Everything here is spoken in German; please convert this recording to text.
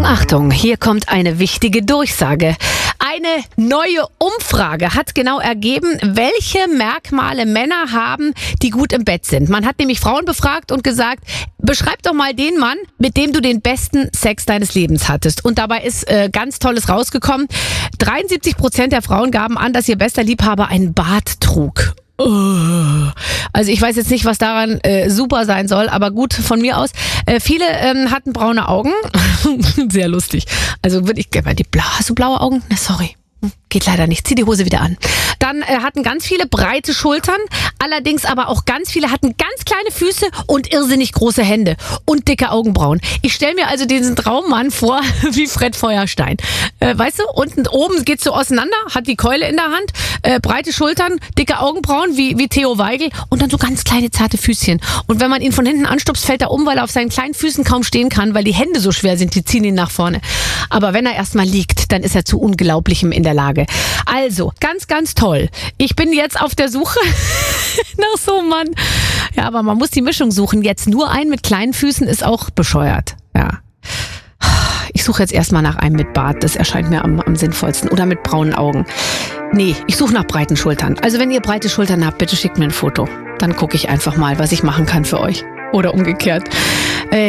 Achtung, hier kommt eine wichtige Durchsage. Eine neue Umfrage hat genau ergeben, welche Merkmale Männer haben, die gut im Bett sind. Man hat nämlich Frauen befragt und gesagt, beschreib doch mal den Mann, mit dem du den besten Sex deines Lebens hattest. Und dabei ist ganz Tolles rausgekommen. 73% der Frauen gaben an, dass ihr bester Liebhaber einen Bart trug. Also ich weiß jetzt nicht, was daran super sein soll, aber gut von mir aus. Viele hatten braune Augen. Sehr lustig. Also würde ich, hast du blaue Augen? Na, sorry. Geht leider nicht. Zieh die Hose wieder an. Dann hatten ganz viele breite Schultern, allerdings aber auch ganz viele hatten ganz kleine Füße und irrsinnig große Hände und dicke Augenbrauen. Ich stelle mir also diesen Traummann vor wie Fred Feuerstein. Weißt du, unten oben geht's so auseinander, hat die Keule in der Hand, breite Schultern, dicke Augenbrauen wie Theo Weigel und dann so ganz kleine zarte Füßchen. Und wenn man ihn von hinten anstupst, fällt er um, weil er auf seinen kleinen Füßen kaum stehen kann, weil die Hände so schwer sind, die ziehen ihn nach vorne. Aber wenn er erstmal liegt, dann ist er zu Unglaublichem in der Lage. Also, ganz, ganz toll. Ich bin jetzt auf der Suche nach so einem Mann. Ja, aber man muss die Mischung suchen. Jetzt nur einen mit kleinen Füßen ist auch bescheuert. Ja. Ich suche jetzt erstmal nach einem mit Bart. Das erscheint mir am sinnvollsten. Oder mit braunen Augen. Nee, ich suche nach breiten Schultern. Also wenn ihr breite Schultern habt, bitte schickt mir ein Foto. Dann gucke ich einfach mal, was ich machen kann für euch. Oder umgekehrt.